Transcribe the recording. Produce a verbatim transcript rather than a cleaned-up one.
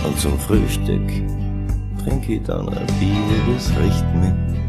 Und zum Frühstück trink ich dann ein Bier, das riecht mich